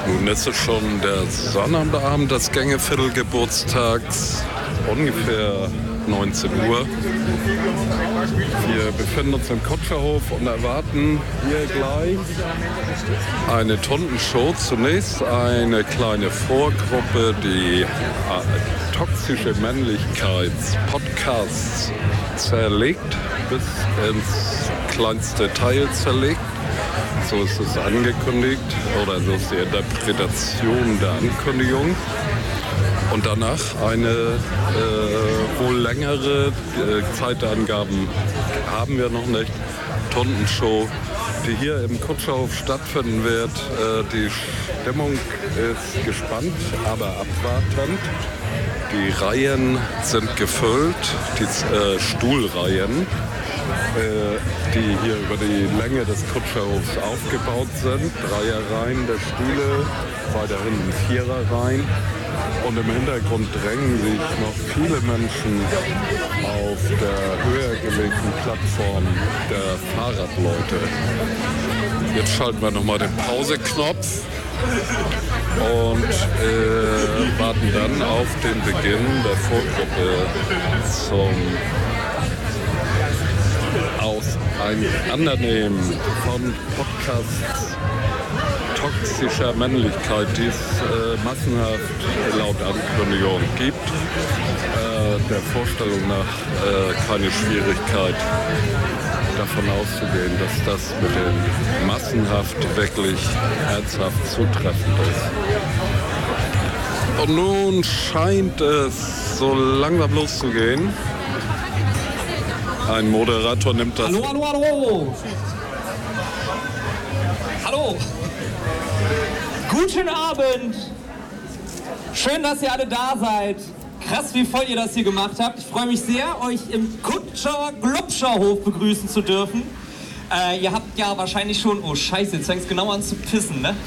Nun ist es schon der Sonnabend des Gängeviertel-Geburtstags, ungefähr 19 Uhr. Wir befinden uns im Kutscherhof und erwarten hier gleich eine Tondenshow. Zunächst eine kleine Vorgruppe, die toxische Männlichkeits-Podcasts zerlegt, bis ins kleinste Teil zerlegt. So ist es angekündigt, oder so ist die Interpretation der Ankündigung. Und danach eine wohl längere, Zeitangaben haben wir noch nicht, Tondenshow, die hier im Kutscherhof stattfinden wird. Die Stimmung ist gespannt, aber abwartend. Die Reihen sind gefüllt, die Stuhlreihen, die hier über die Länge des Kutscherhofs aufgebaut sind. Dreierreihen der Stühle, weiter hinten Viererreihen. Und im Hintergrund drängen sich noch viele Menschen auf der höher gelegten Plattform der Fahrradleute. Jetzt schalten wir nochmal den Pauseknopf und warten dann auf den Beginn der Vorgruppe zum Auseinandernehmen von Podcasts toxischer Männlichkeit, die es massenhaft laut Ankündigung gibt. Der Vorstellung nach keine Schwierigkeit davon auszugehen, dass das mit den massenhaft wirklich ernsthaft zutreffend ist. Und nun scheint es so langsam loszugehen. Ein Moderator nimmt das... Hallo, hallo, hallo! Hallo! Guten Abend! Schön, dass ihr alle da seid. Krass, wie voll ihr das hier gemacht habt. Ich freue mich sehr, euch im Kutscher-Glubscherhof begrüßen zu dürfen. Ihr habt ja wahrscheinlich schon... Oh Scheiße, jetzt fängt es genau an zu pissen, ne?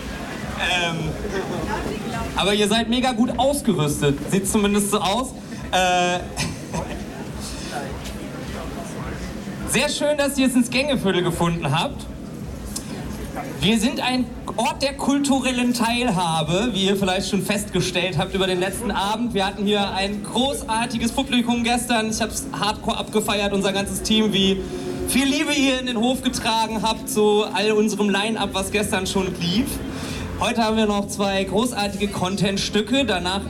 Aber ihr seid mega gut ausgerüstet. Sieht zumindest so aus. Sehr schön, dass ihr es ins Gängeviertel gefunden habt. Wir sind ein Ort der kulturellen Teilhabe, wie ihr vielleicht schon festgestellt habt über den letzten Abend. Wir hatten hier ein großartiges Publikum gestern. Ich habe es hardcore abgefeiert, unser ganzes Team, wie viel Liebe ihr in den Hof getragen habt zu all unserem Line-Up, was gestern schon lief. Heute haben wir noch zwei großartige Content-Stücke, danach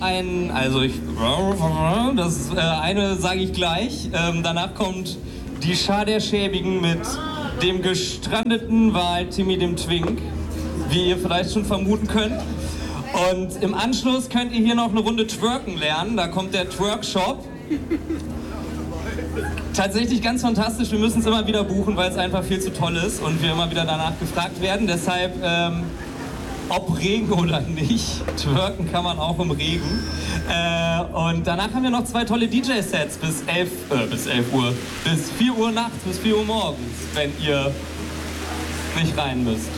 eine sage ich gleich, danach kommt die Schar der Schäbigen mit dem gestrandeten Wal Timmy dem Twink, wie ihr vielleicht schon vermuten könnt. Und im Anschluss könnt ihr hier noch eine Runde twerken lernen, da kommt der Twerk-Shop. Tatsächlich ganz fantastisch, wir müssen es immer wieder buchen, weil es einfach viel zu toll ist und wir immer wieder danach gefragt werden. Deshalb, ob Regen oder nicht, twerken kann man auch im Regen. Und danach haben wir noch zwei tolle DJ-Sets bis 4 Uhr nachts, bis 4 Uhr morgens, wenn ihr nicht rein müsst.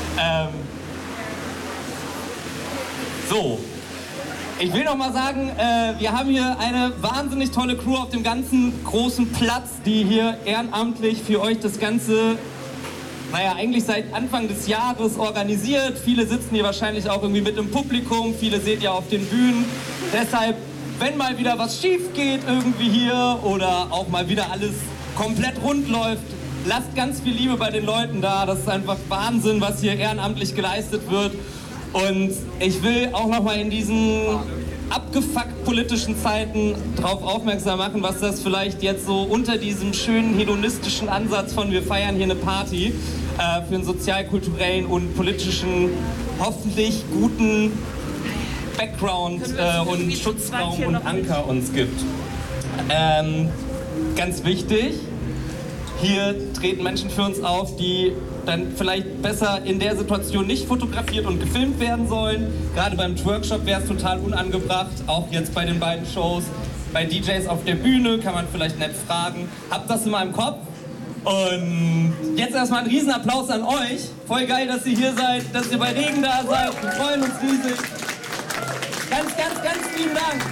So, ich will noch mal sagen, wir haben hier eine wahnsinnig tolle Crew auf dem ganzen großen Platz, die hier ehrenamtlich für euch das Ganze eigentlich seit Anfang des Jahres organisiert. Viele sitzen hier wahrscheinlich auch irgendwie mit im Publikum, viele seht ihr auf den Bühnen. Deshalb, wenn mal wieder was schief geht irgendwie hier oder auch mal wieder alles komplett rund läuft, lasst ganz viel Liebe bei den Leuten da. Das ist einfach Wahnsinn, was hier ehrenamtlich geleistet wird. Und ich will auch noch mal in diesen abgefuckt politischen Zeiten darauf aufmerksam machen, was das vielleicht jetzt so unter diesem schönen hedonistischen Ansatz von wir feiern hier eine Party für einen sozial-kulturellen und politischen, hoffentlich guten Background und Schutzraum und Anker uns gibt. Ganz wichtig, hier treten Menschen für uns auf, die dann vielleicht besser in der Situation nicht fotografiert und gefilmt werden sollen. Gerade beim Twerkshop wäre es total unangebracht, auch jetzt bei den beiden Shows. Bei DJs auf der Bühne kann man vielleicht nett fragen. Habt das in meinem Kopf. Und jetzt erstmal einen riesen Applaus an euch. Voll geil, dass ihr hier seid, dass ihr bei Regen da seid. Wir freuen uns riesig. Ganz, ganz, ganz lieben Dank.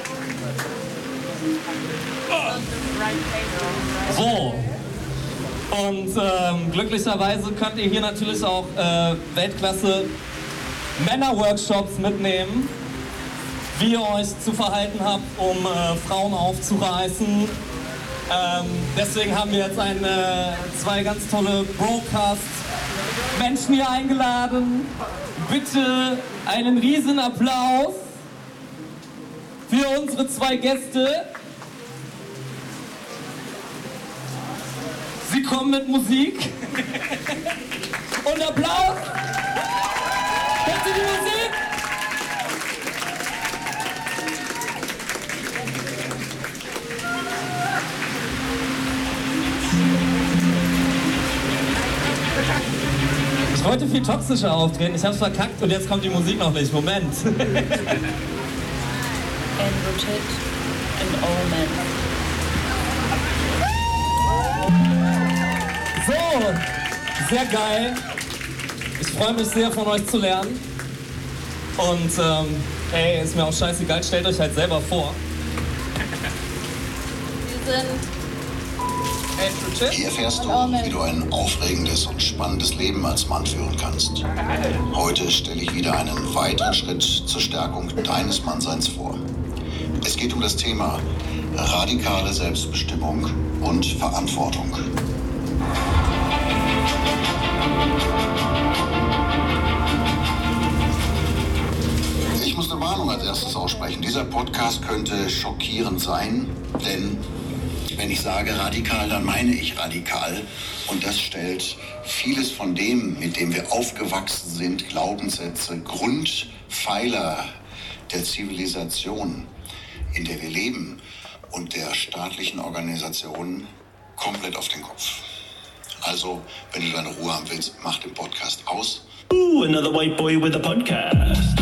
So, Und glücklicherweise könnt ihr hier natürlich auch Weltklasse Männerworkshops mitnehmen, wie ihr euch zu verhalten habt, um Frauen aufzureißen. Deswegen haben wir jetzt zwei ganz tolle Broadcast-Menschen hier eingeladen. Bitte einen riesen Applaus für unsere zwei Gäste. Sie kommen mit Musik. Und Applaus. Hört ihr die Musik? Ich wollte viel toxischer auftreten, ich hab's verkackt und jetzt kommt die Musik noch nicht. Moment. And Richard and all men. So, sehr geil. Ich freue mich sehr, von euch zu lernen. Und ey, ist mir auch scheißegal, stellt euch halt selber vor. Wir sind Hier erfährst du, wie du ein aufregendes und spannendes Leben als Mann führen kannst. Heute stelle ich wieder einen weiteren Schritt zur Stärkung deines Mannseins vor. Es geht um das Thema radikale Selbstbestimmung und Verantwortung. Ich muss eine Warnung als erstes aussprechen. Dieser Podcast könnte schockierend sein, denn wenn ich sage radikal, dann meine ich radikal. Und das stellt vieles von dem, mit dem wir aufgewachsen sind, Glaubenssätze, Grundpfeiler der Zivilisation, in der wir leben und der staatlichen Organisationen komplett auf den Kopf. Also, wenn du deine Ruhe haben willst, mach den Podcast aus. Ooh, another white boy with a podcast.